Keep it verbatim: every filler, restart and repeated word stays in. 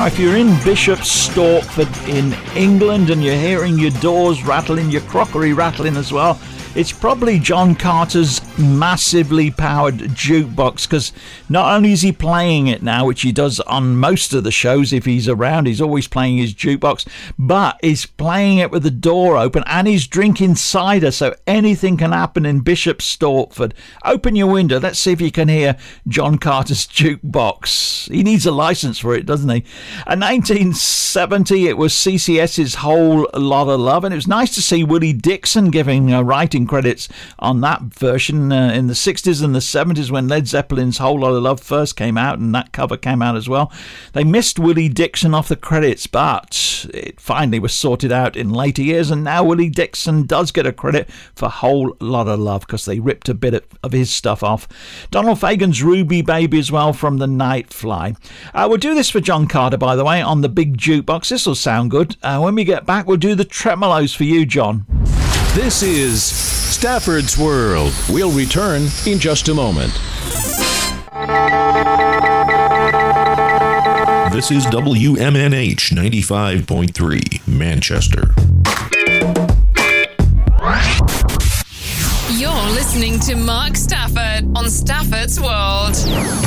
Now, if you're in Bishop Stortford in England and you're hearing your doors rattling, your crockery rattling as well, it's probably John Carter's massively powered jukebox, because not only is he playing it now, which he does on most of the shows if he's around, he's always playing his jukebox, but he's playing it with the door open and he's drinking cider, so anything can happen in Bishop Stortford. Open your window, let's see if you can hear John Carter's jukebox. He needs a license for it, doesn't he? In nineteen seventy, it was C C S's Whole Lotta Love, and it was nice to see Willie Dixon giving a writing credits on that version uh, in the sixties and the seventies when Led Zeppelin's Whole Lotta Love first came out, and that cover came out as well. They missed Willie Dixon off the credits, but it finally was sorted out in later years, and now Willie Dixon does get a credit for Whole Lotta Love because they ripped a bit of his stuff off. Donald Fagen's Ruby Baby as well from the Nightfly. Uh, we'll do this for John Carter, by the way, on the big jukebox. This will sound good. Uh, when we get back, we'll do the tremolos for you, John. This is Stafford's World. We'll return in just a moment. This is W M N H ninety-five point three, Manchester. You're listening to Mark Stafford on Stafford's World.